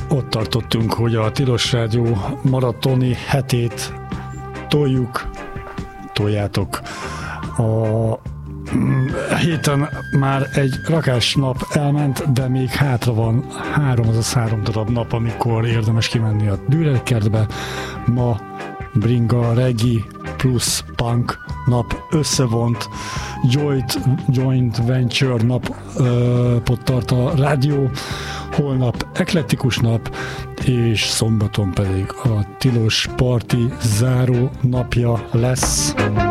ott tartottunk, hogy a Tilos Rádió maratoni hetét toljátok. A héten már egy rakás nap elment, de még hátra van 3 darab nap, amikor érdemes kimenni a Dürer kertbe. Ma bringa, reggae plusz punk nap, összevont joint venture napot tart a rádió, holnap eklektikus nap, és szombaton pedig a Tilos Party záró napja lesz.